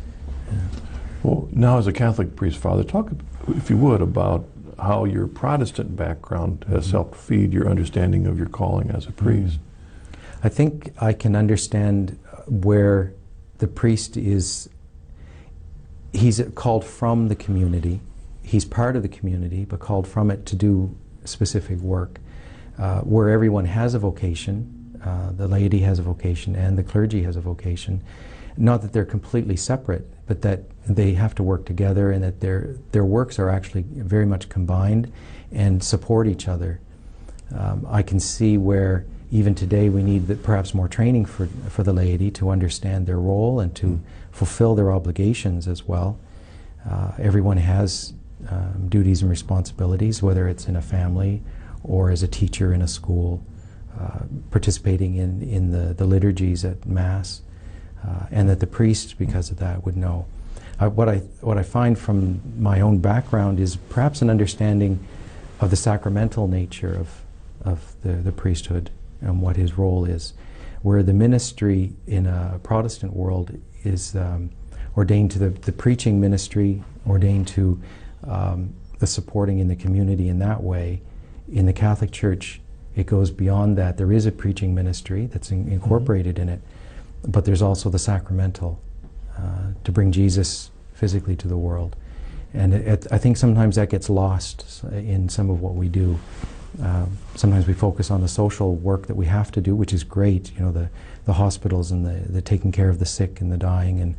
Well, now as a Catholic priest, Father, talk, if you would, about how your Protestant background has Mhm. helped feed your understanding of your calling as a priest. I think I can understand where the priest is, he's called from the community. He's part of the community, but called from it to do specific work. Uh, where everyone has a vocation, uh, the laity has a vocation and the clergy has a vocation. Not that they're completely separate, but that they have to work together, and that their their works are actually very much combined and support each other. Um, I can see where even today we need the, perhaps more training for, for the laity to understand their role and to Mm. fulfill their obligations as well. Uh, everyone has um, duties and responsibilities, whether it's in a family or as a teacher in a school, uh, participating in, in the, the liturgies at Mass, uh, and that the priest, because of that, would know. Uh, what, I, what I find from my own background is perhaps an understanding of the sacramental nature of, of the, the priesthood and what his role is, where the ministry in a Protestant world is um, ordained to the, the preaching ministry, ordained to um, the supporting in the community in that way. In the Catholic Church, It goes beyond that. There is a preaching ministry that's in, incorporated mm-hmm. in it, but there's also the sacramental, uh, to bring Jesus physically to the world. And it, it, I think sometimes that gets lost in some of what we do. Uh, sometimes we focus on the social work that we have to do, which is great, you know, the, the hospitals and the, the taking care of the sick and the dying, and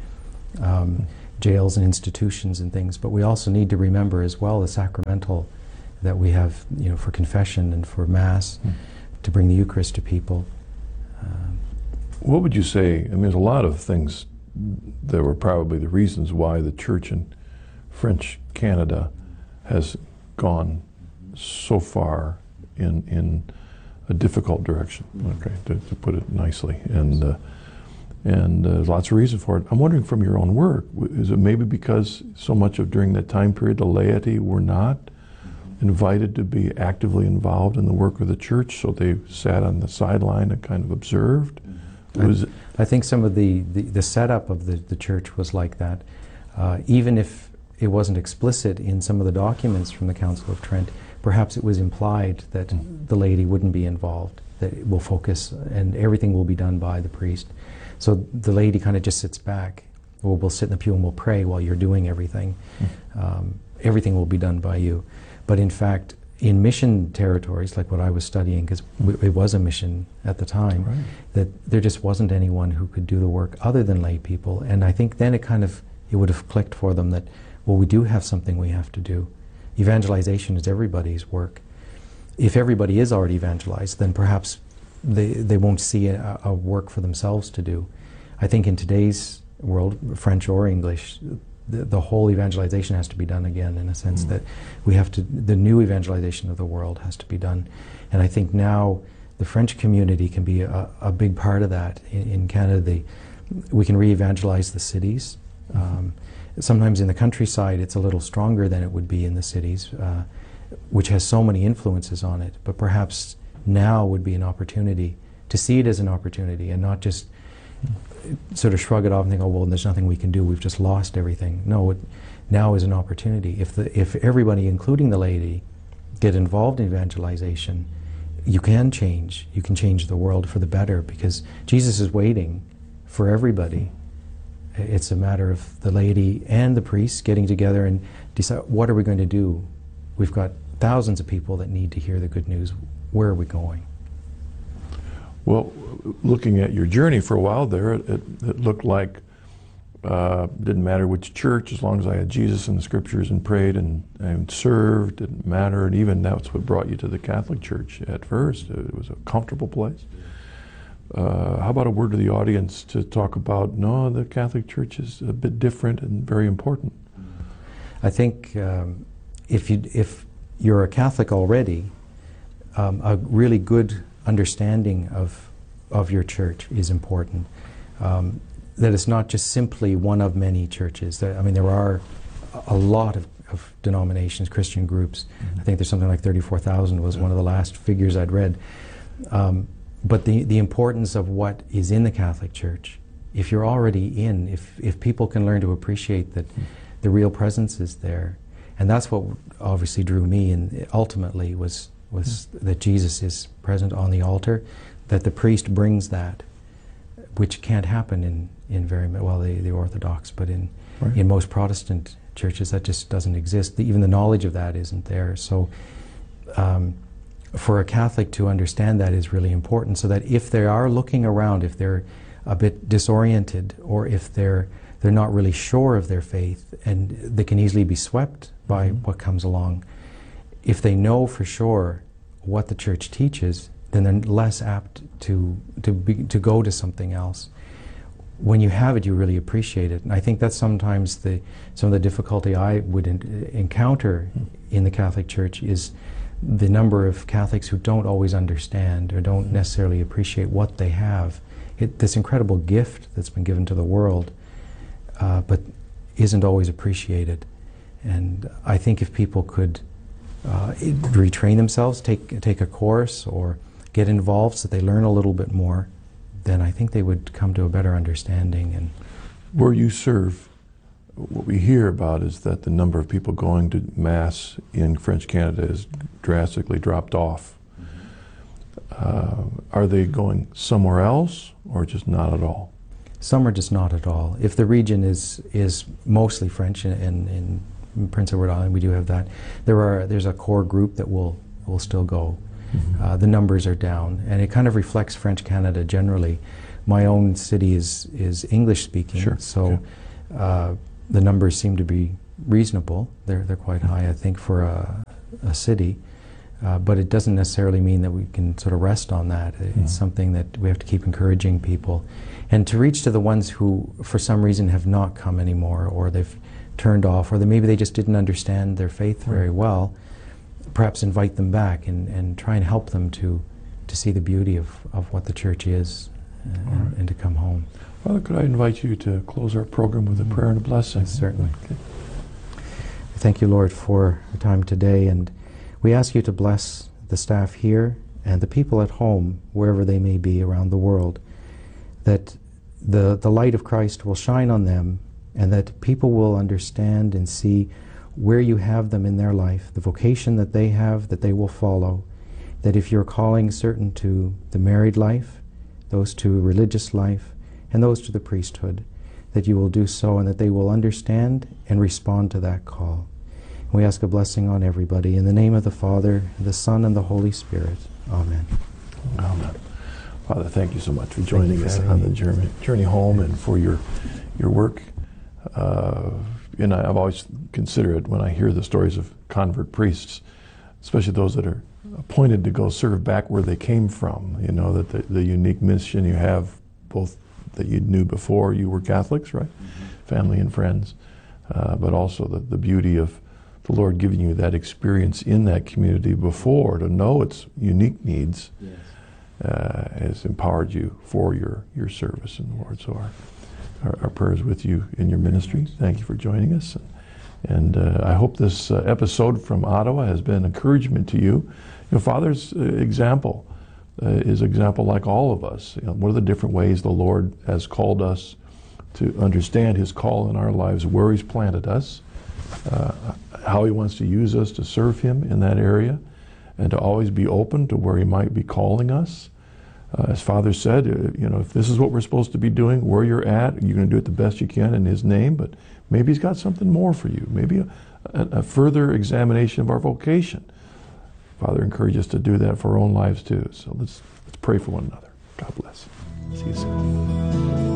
um, jails and institutions and things. But we also need to remember as well the sacramental that we have, you know, for confession and for Mass, mm. to bring the Eucharist to people. Um, what would you say, I mean, there's a lot of things that were probably the reasons why the church in French Canada has gone so far in in a difficult direction, okay, to, to put it nicely. And uh, and uh, there's lots of reasons for it. I'm wondering, from your own work, is it maybe because so much of during that time period the laity were not invited to be actively involved in the work of the church, so they sat on the sideline and kind of observed? Was I, I think some of the, the, the setup of the, the church was like that. Uh, even if it wasn't explicit in some of the documents from the Council of Trent, perhaps it was implied that mm. the laity wouldn't be involved, that it will focus and everything will be done by the priest. So the laity kind of just sits back. We'll, we'll sit in the pew and we'll pray while you're doing everything. Mm. Um, everything will be done by you. But in fact, in mission territories, like what I was studying, because it was a mission at the time, right. that there just wasn't anyone who could do the work other than lay people. And I think then it kind of, it would have clicked for them that, well, we do have something we have to do. Evangelization is everybody's work. If everybody is already evangelized, then perhaps they, they won't see a, a work for themselves to do. I think in today's world, French or English, the, the whole evangelization has to be done again, in a sense mm. that we have to, the new evangelization of the world has to be done. And I think now the French community can be a, a big part of that. In, in Canada, the, we can re-evangelize the cities. Mm-hmm. Um, sometimes in the countryside it's a little stronger than it would be in the cities, uh, which has so many influences on it. But perhaps now would be an opportunity to see it as an opportunity and not just sort of shrug it off and think, oh, well, there's nothing we can do, we've just lost everything. No, it now is an opportunity. If, the, if everybody, including the laity, get involved in evangelization, you can change. You can change the world for the better, because Jesus is waiting for everybody. It's a matter of the laity and the priests getting together and decide, what are we going to do? We've got thousands of people that need to hear the good news. Where are we going? Well, looking at your journey for a while there, it, it looked like uh, didn't matter which church, as long as I had Jesus and the Scriptures and prayed and, and served, didn't matter. And even that's what brought you to the Catholic Church at first. It was a comfortable place. Uh, how about a word to the audience to talk about, no, the Catholic Church is a bit different and very important? I think um, if, you, if you're a Catholic already, um, a really good understanding of, of your church is important. Um, that it's not just simply one of many churches. That, I mean, there are a lot of, of denominations, Christian groups. Mm-hmm. I think there's something like thirty-four thousand was one of the last figures I'd read. Um, But the, the importance of what is in the Catholic Church, if you're already in, if, if people can learn to appreciate that mm. the real presence is there, and that's what obviously drew me, and ultimately was, was mm. that Jesus is present on the altar, that the priest brings that, which can't happen in, in very, well, the, the Orthodox, but in, right. in most Protestant churches that just doesn't exist. Even the knowledge of that isn't there. So. Um, For a Catholic to understand that is really important, so that if they are looking around, if they're a bit disoriented, or if they're they're not really sure of their faith, and they can easily be swept by mm-hmm. what comes along, if they know for sure what the Church teaches, then they're less apt to to be, to go to something else. When you have it, you really appreciate it, and I think that's sometimes the some of the difficulty I would in, encounter mm-hmm. in the Catholic Church is the number of Catholics who don't always understand or don't necessarily appreciate what they have. It, this incredible gift that's been given to the world, uh, but isn't always appreciated. And I think if people could uh, it, retrain themselves, take, take a course or get involved so they learn a little bit more, then I think they would come to a better understanding. And where you serve, what we hear about is that the number of people going to Mass in French Canada has drastically dropped off. Mm-hmm. Uh, are they going somewhere else, or just not at all? Some are just not at all. If the region is is mostly French, in, in, in Prince Edward Island we do have that, there are there's a core group that will will still go. Mm-hmm. Uh, the numbers are down, and it kind of reflects French Canada generally. My own city is is English speaking, sure. so okay. uh, the numbers seem to be reasonable. They're they're quite high, I think, for a, a city. Uh, but it doesn't necessarily mean that we can sort of rest on that. It's mm. something that we have to keep encouraging people. And to reach to the ones who, for some reason, have not come anymore, or they've turned off, or they, maybe they just didn't understand their faith very well, perhaps invite them back and, and try and help them to, to see the beauty of, of what the church is uh, and, right. and to come home. Father, could I invite you to close our program with a prayer and a blessing? Certainly. Okay. Thank you, Lord, for the time today, and we ask you to bless the staff here and the people at home, wherever they may be around the world, that the, the light of Christ will shine on them, and that people will understand and see where you have them in their life, the vocation that they have, that they will follow, that if you're calling certain to the married life, those to religious life, and those to the priesthood, that you will do so, and that they will understand and respond to that call. We ask a blessing on everybody. In the name of the Father, the Son, and the Holy Spirit. Amen. Amen. Father, thank you so much for joining for us on me. the journey, journey home, and for your your work. Uh, and I, I've always considered it when I hear the stories of convert priests, especially those that are appointed to go serve back where they came from. You know, that the, the unique mission you have, both that you knew before you were Catholics, right? Mm-hmm. Family and friends, uh, but also the, the beauty of the Lord giving you that experience in that community before to know its unique needs. Yes. Uh, has empowered you for your, your service in the Lord. So our, our, our prayers with you in your ministry. Thank you for joining us. And, and uh, I hope this uh, episode from Ottawa has been encouragement to you. You know, Father's uh, example uh, is an example like all of us. You know, what are the different ways the Lord has called us to understand His call in our lives, where He's planted us, uh, how He wants to use us to serve Him in that area, and to always be open to where He might be calling us. Uh, as Father said, uh, you know, if this is what we're supposed to be doing, where you're at, you're going to do it the best you can in His name, but maybe He's got something more for you, maybe a, a, a further examination of our vocation. Father, encourage us to do that for our own lives too. So let's, let's pray for one another. God bless. See you soon.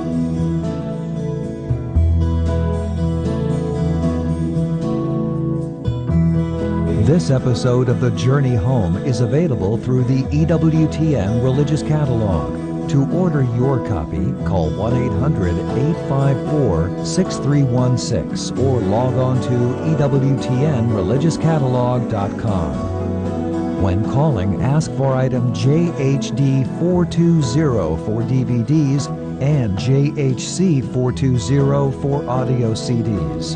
This episode of The Journey Home is available through the E W T N Religious Catalog. To order your copy, call one eight hundred, eight five four, six three one six or log on to E W T N religious catalog dot com. When calling, ask for item J H D four two zero for D V Ds and J H C four two zero for audio C Ds.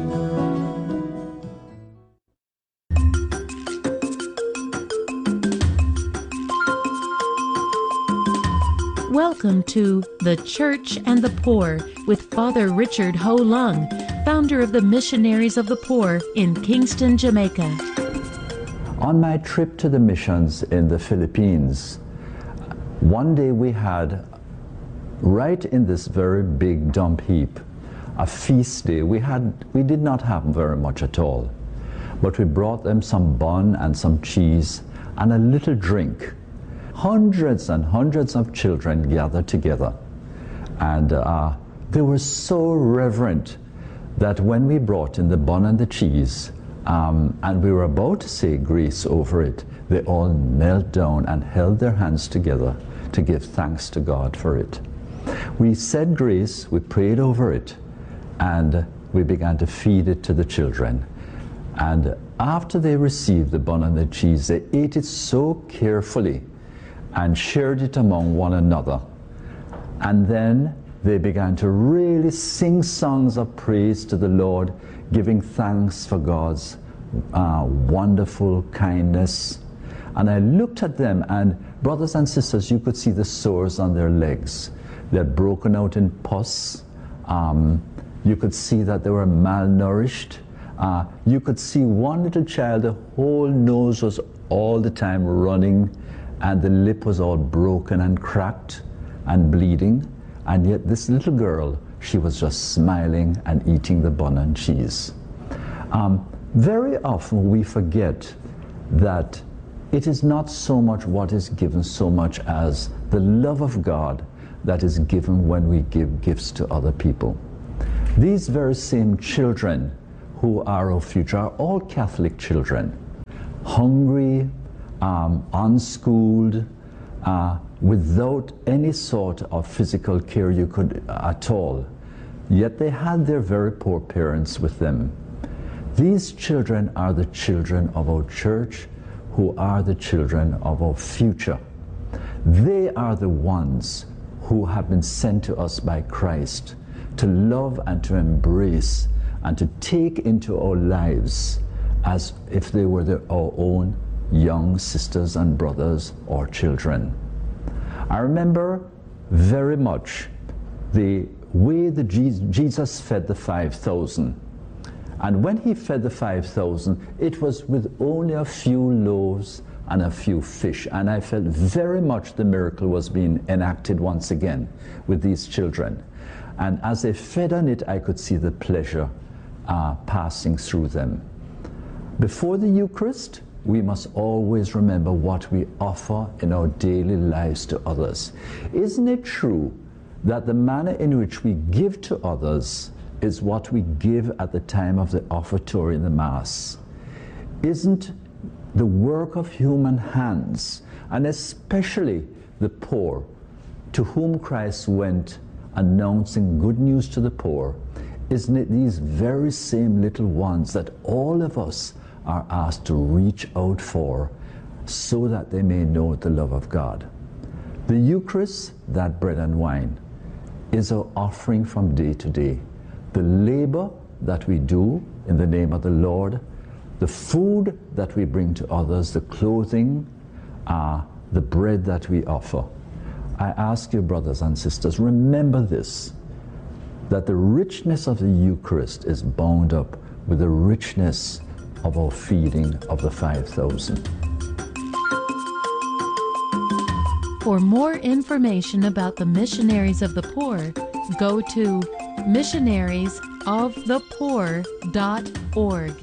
Welcome to The Church and the Poor with Father Richard Ho Lung, founder of the Missionaries of the Poor in Kingston, Jamaica. On my trip to the missions in the Philippines, one day we had, right in this very big dump heap, a feast day. We had, we did not have very much at all, but we brought them some bun and some cheese and a little drink. Hundreds and hundreds of children gathered together, and uh, they were so reverent that when we brought in the bun and the cheese, um, and we were about to say grace over it, they all knelt down and held their hands together to give thanks to God for it. We said grace, we prayed over it, and we began to feed it to the children. And after they received the bun and the cheese, they ate it so carefully and shared it among one another. And then they began to really sing songs of praise to the Lord, giving thanks for God's uh, wonderful kindness. And I looked at them, and brothers and sisters, you could see the sores on their legs. They had broken out in pus. Um, you could see that they were malnourished. Uh, you could see one little child, the whole nose was all the time running, and the lip was all broken and cracked and bleeding, and yet this little girl, she was just smiling and eating the bun and cheese. Um, very often we forget that it is not so much what is given so much as the love of God that is given when we give gifts to other people. These very same children who are our future are all Catholic children, hungry, um, unschooled, uh, without any sort of physical care you could uh, at all. Yet they had their very poor parents with them. These children are the children of our church, who are the children of our future. They are the ones who have been sent to us by Christ to love and to embrace and to take into our lives as if they were their, our own young sisters and brothers or children. I remember very much the way that Jesus fed the five thousand. And when he fed the five thousand, it was with only a few loaves and a few fish. And I felt very much the miracle was being enacted once again with these children. And as they fed on it, I could see the pleasure uh, passing through them. Before the Eucharist, we must always remember what we offer in our daily lives to others. Isn't it true that the manner in which we give to others is what we give at the time of the offertory in the Mass? Isn't the work of human hands, and especially the poor, to whom Christ went announcing good news to the poor, isn't it these very same little ones that all of us are asked to reach out for so that they may know the love of God? The Eucharist, that bread and wine, is our offering from day to day. The labor that we do in the name of the Lord, the food that we bring to others, the clothing, uh, the bread that we offer. I ask you, brothers and sisters, remember this, that the richness of the Eucharist is bound up with the richness of our feeding of the five thousand. For more information about the Missionaries of the Poor, go to missionaries of the poor dot org.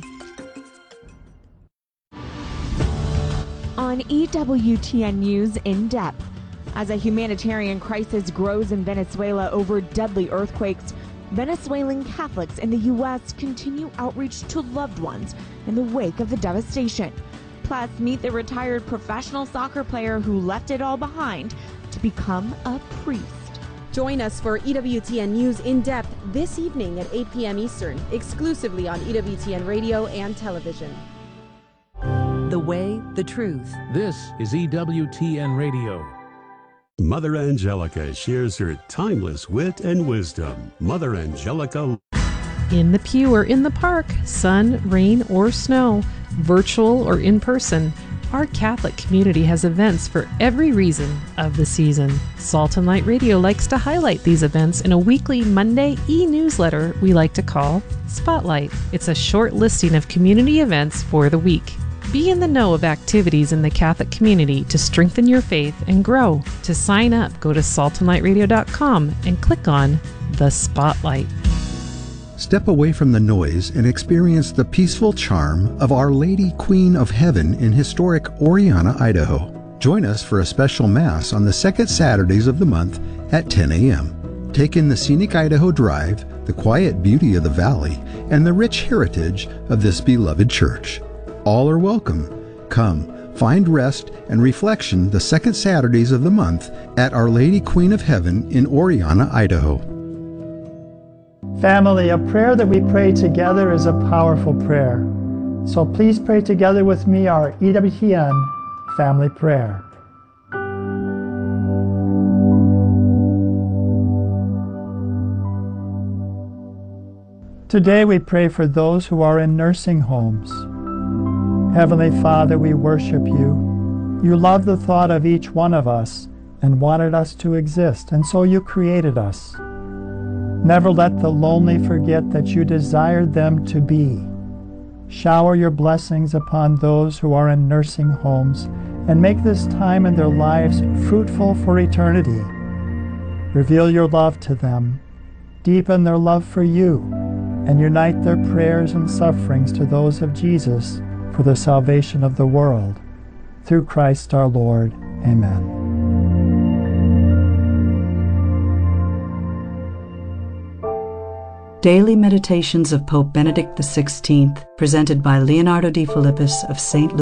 On E W T N News In Depth, as a humanitarian crisis grows in Venezuela over deadly earthquakes, Venezuelan Catholics in the U S continue outreach to loved ones in the wake of the devastation. Plus, meet the retired professional soccer player who left it all behind to become a priest. Join us for E W T N News In Depth this evening at eight p m Eastern, exclusively on E W T N Radio and Television. The way, the truth. This is E W T N Radio. Mother Angelica shares her timeless wit and wisdom. Mother Angelica. In the pew or in the park, sun, rain, or snow, virtual or in person, our Catholic community has events for every reason of the season. Salt and Light Radio likes to highlight these events in a weekly Monday e-newsletter we like to call Spotlight. It's a short listing of community events for the week. Be in the know of activities in the Catholic community to strengthen your faith and grow. To sign up, go to salt and light radio dot com and click on the Spotlight. Step away from the noise and experience the peaceful charm of Our Lady Queen of Heaven in historic Oriana, Idaho. Join us for a special Mass on the second Saturdays of the month at ten a m Take in the scenic Idaho Drive, the quiet beauty of the valley, and the rich heritage of this beloved church. All are welcome. Come, find rest and reflection the second Saturdays of the month at Our Lady Queen of Heaven in Oriana, Idaho. Family, a prayer that we pray together is a powerful prayer. So please pray together with me our E W T N family prayer. Today we pray for those who are in nursing homes. Heavenly Father, we worship you. You love the thought of each one of us and wanted us to exist, and so you created us. Never let the lonely forget that you desired them to be. Shower your blessings upon those who are in nursing homes and make this time in their lives fruitful for eternity. Reveal your love to them, deepen their love for you, and unite their prayers and sufferings to those of Jesus for the salvation of the world. Through Christ our Lord. Amen. Daily Meditations of Pope Benedict the sixteenth, presented by Leonardo de Philippus of Saint